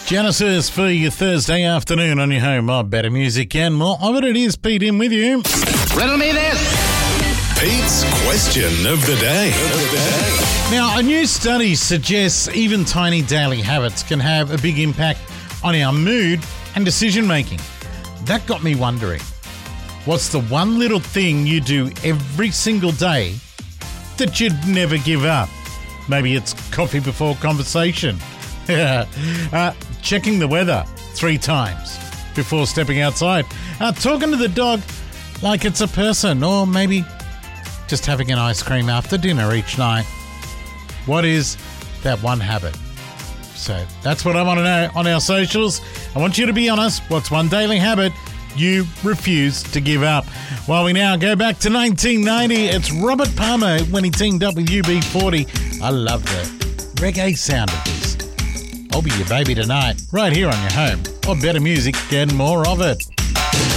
Genesis for your Thursday afternoon on your home of better music and more of it. It is Pete in with you. Riddle me this. Pete's question of the day. Now, a new study suggests even tiny daily habits can have a big impact on our mood and decision making. That got me wondering, what's the one little thing you do every single day that you'd never give up? Maybe it's coffee before conversation. Checking the weather 3 times before stepping outside. Talking to the dog like it's a person, or maybe just having an ice cream after dinner each night. What is that one habit? So that's what I want to know on our socials. I want you to be honest. What's one daily habit you refuse to give up? Well, we now go back to 1990. It's Robert Palmer when he teamed up with UB40. I love the reggae sound of this. I'll be your baby tonight, right here on your home. Or better music, get more of it.